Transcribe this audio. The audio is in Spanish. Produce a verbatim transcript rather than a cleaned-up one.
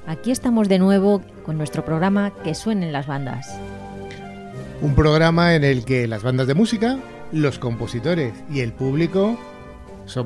Aquí estamos de nuevo con nuestro programa Que suenen las bandas. Un programa en el que las bandas de música, los compositores y el público